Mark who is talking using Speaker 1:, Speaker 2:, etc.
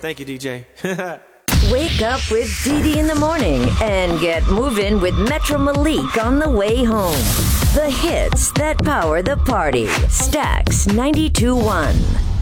Speaker 1: Thank you, DJ.
Speaker 2: Wake up with Dee in the morning and get moving with Metro Malik on the way home. The hits that power the party. Stax 92.1.